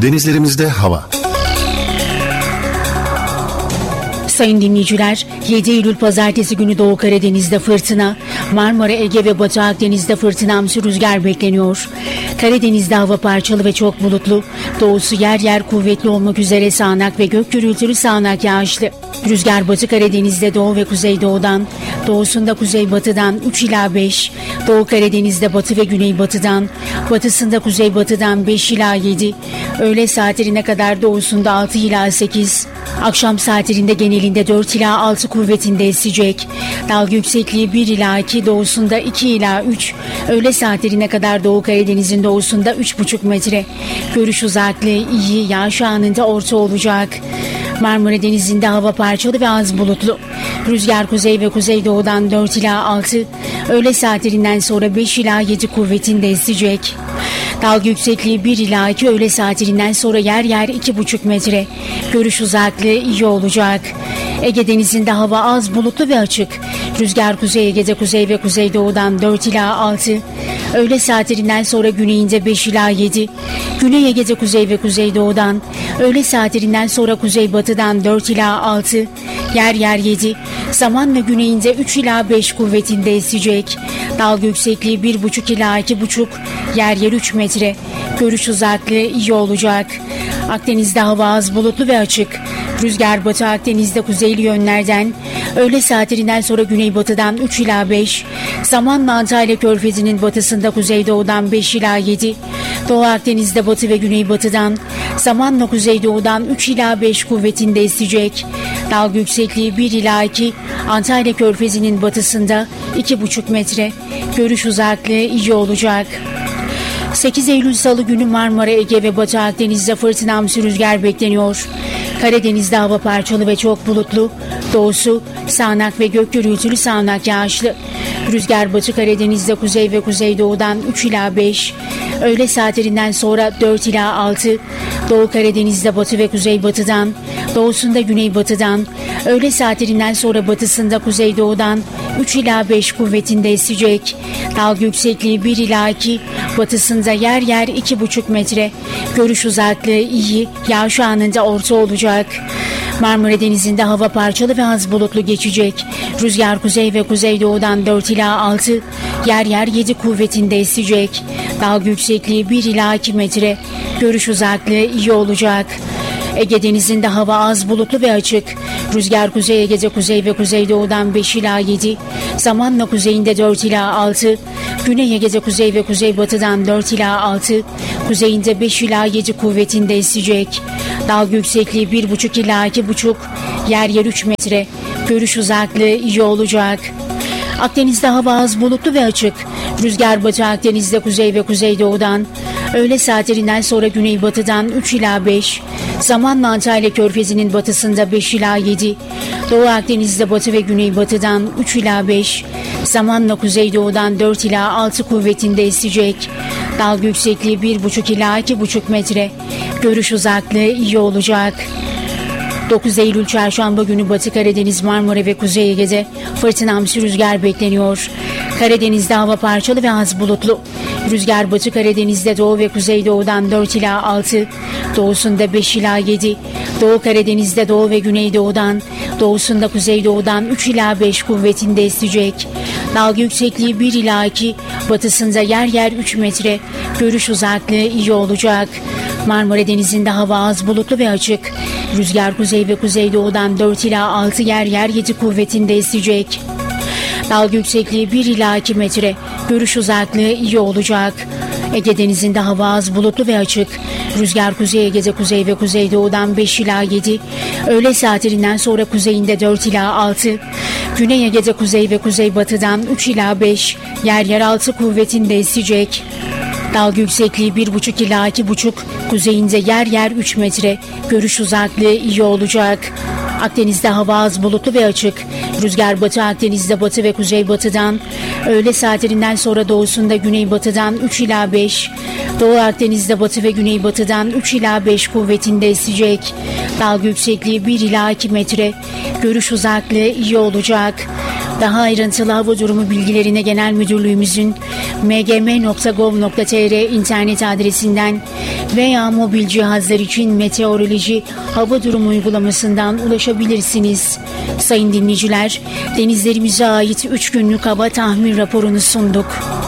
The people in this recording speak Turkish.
Denizlerimizde hava. Sayın dinleyiciler, 7 Eylül Pazartesi günü Doğu Karadeniz'de fırtına, Marmara, Ege ve Batı Akdeniz'de fırtınamsı rüzgar bekleniyor. Karadeniz'de hava parçalı ve çok bulutlu, doğusu yer yer kuvvetli olmak üzere sağanak ve gök gürültülü sağanak yağışlı. Rüzgar Batı Karadeniz'de doğu ve kuzeydoğudan, doğusunda kuzeybatıdan 3 ila 5, Doğu Karadeniz'de batı ve güneybatıdan, batısında kuzeybatıdan 5 ila 7, öğle saatlerine kadar doğusunda 6 ila 8, akşam saatlerinde genelinde 4 ila 6 kuvvetinde esecek. Dalga yüksekliği 1 ila 2, doğusunda 2 ila 3, öğle saatlerine kadar Doğu Karadeniz'in doğusunda 3,5 metre. Görüş uzaklığı iyi, yağış anında orta olacak. Marmara Denizi'nde hava parçalı ve az bulutlu. Rüzgar kuzey ve kuzeydoğudan 4 ila 6, öğle saatlerinden sonra 5 ila 7 kuvvetinde esecek. Dalga yüksekliği 1 ila 2, öğle saatlerinden sonra yer yer 2,5 metre. Görüş uzaklığı iyi olacak. Ege Denizi'nde hava az bulutlu ve açık. Rüzgar Kuzey Ege'de kuzey ve kuzeydoğudan 4 ila 6, öğle saatlerinden sonra güneyinde 5 ila 7, Güney Ege'de kuzey ve kuzeydoğudan, öğle saatlerinden sonra kuzeybatıdan 4 ila 6, yer yer 7, Samanla güneyinde 3 ila 5 kuvvetinde esecek. Dalga yüksekliği 1,5 ila 2,5, yer yer 3 metre. Görüş uzaklığı iyi olacak. Akdeniz'de hava az bulutlu ve açık. Rüzgar Batı Akdeniz'de kuzeyli yönlerden, öğle saatlerinden sonra güneybatıdan 3 ila 5, Samanlı Antalya Körfezi'nin batısında kuzeydoğudan 5 ila 7, Doğu Akdeniz'de batı ve güneybatıdan, Samanlı kuzeydoğudan 3 ila 5 kuvvetinde esecek. Dalga yüksekliği 1 ila 2, Antalya Körfezi'nin batısında 2,5 metre. Görüş uzaklığı iyi olacak. 8 Eylül Salı günü Marmara, Ege ve Batı Akdeniz'de fırtınamsı rüzgar bekleniyor. Karadeniz'de hava parçalı ve çok bulutlu, doğusu sağanak ve gök gürültülü sağanak yağışlı. Rüzgar Batı Karadeniz'de kuzey ve kuzeydoğudan 3 ila 5, öğle saatlerinden sonra 4 ila 6, Doğu Karadeniz'de batı ve kuzeybatıdan, doğusunda güneybatıdan, öğle saatlerinden sonra batısında kuzeydoğudan 3 ila 5 kuvvetinde esecek. Dalga yüksekliği 1 ila 2, batısında yer yer 2,5 metre. Görüş uzaklığı iyi, yağış anında orta olacak. Marmara Denizi'nde hava parçalı ve az bulutlu geçecek. Rüzgar kuzey ve kuzeydoğudan 4 ila 6, yer yer 7 kuvvetinde esecek. Dalga yüksekliği 1 ila 2 metre. Görüş uzaklığı iyi olacak. Ege Denizi'nde hava az bulutlu ve açık. Rüzgar Kuzey Ege'de kuzey ve kuzeydoğudan 5 ila 7, Samanla kuzeyinde 4 ila 6, Güney Ege'de kuzey ve kuzeybatıdan 4 ila 6, kuzeyinde 5 ila 7 kuvvetinde esecek. Dalga yüksekliği 1,5 ila 2,5, yer yer 3 metre. Görüş uzaklığı iyi olacak. Akdeniz'de hava az bulutlu ve açık. Rüzgar Batı Akdeniz'de kuzey ve kuzeydoğudan, öğle saatlerinden sonra güneybatıdan 3 ila 5, Samanlı Antalya Körfezi'nin batısında 5 ila 7, Doğu Akdeniz'de batı ve güneybatıdan 3 ila 5, Samanlı kuzeydoğudan 4 ila 6 kuvvetinde esecek. Dalga yüksekliği 1,5 ila 2,5 metre. Görüş uzaklığı iyi olacak. 9 Eylül Çarşamba günü Batı Karadeniz, Marmara ve Kuzey Ege'de fırtınamsı rüzgar bekleniyor. Karadeniz'de hava parçalı ve az bulutlu. Rüzgar Batı Karadeniz'de doğu ve kuzeydoğudan 4 ila 6, doğusunda 5 ila 7, Doğu Karadeniz'de doğu ve güneydoğudan, doğusunda kuzeydoğudan 3 ila 5 kuvvetinde esecek. Dalga yüksekliği 1 ila 2, batısında yer yer 3 metre. Görüş uzaklığı iyi olacak. Marmara Denizi'nde hava az bulutlu ve açık. Rüzgar kuzey ve kuzeydoğudan 4 ila 6, yer yer 7 kuvvetinde esecek. Dalga yüksekliği 1 ila 2 metre. Görüş uzaklığı iyi olacak. Ege Denizi'nde hava az bulutlu ve açık. Rüzgar Kuzey Ege'de kuzey ve kuzeydoğudan 5 ila 7, öğle saatlerinden sonra kuzeyinde 4 ila 6, Güney Ege'de kuzey ve kuzeybatıdan 3 ila 5, yer yer 6 kuvvetinde esecek. Dalga yüksekliği 1,5 ila 2,5, kuzeyinde yer yer 3 metre. Görüş uzaklığı iyi olacak. Akdeniz'de hava az bulutlu ve açık. Rüzgar Batı Akdeniz'de batı ve kuzeybatıdan, öğle saatlerinden sonra doğusunda güneybatıdan 3 ila 5, Doğu Akdeniz'de batı ve güneybatıdan 3 ila 5 kuvvetinde esecek. Dalga yüksekliği 1 ila 2 metre. Görüş uzaklığı iyi olacak. Daha ayrıntılı hava durumu bilgilerine Genel Müdürlüğümüzün mgm.gov.tr internet adresinden veya mobil cihazlar için meteoroloji hava durumu uygulamasından ulaşabilirsiniz. Sayın dinleyiciler, denizlerimize ait 3 günlük hava tahmin raporunu sunduk.